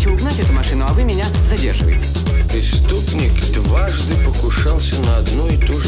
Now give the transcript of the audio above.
хочу угнать эту машину, а вы меня задерживаете. Преступник дважды покушался на одну и ту же